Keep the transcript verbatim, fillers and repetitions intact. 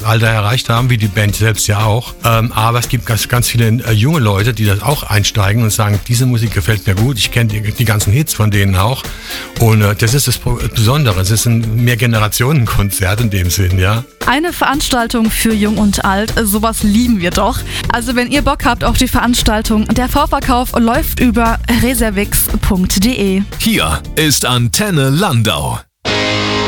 Alter erreicht haben, wie die Band selbst ja auch. Ähm, aber es gibt ganz, ganz viele äh, junge Leute, die das auch einsteigen und sagen, diese Musik gefällt mir gut, ich kenne die, die ganzen Hits von denen auch. Und äh, das ist das Besondere. Es ist ein Mehrgenerationenkonzert in dem Sinn, ja. Eine Veranstaltung für Jung und Alt, sowas lieben wir doch. Also wenn ihr Bock habt auf die Veranstaltung, der Vorverkauf läuft über reservix punkt de. Hier ist Antenne Landau.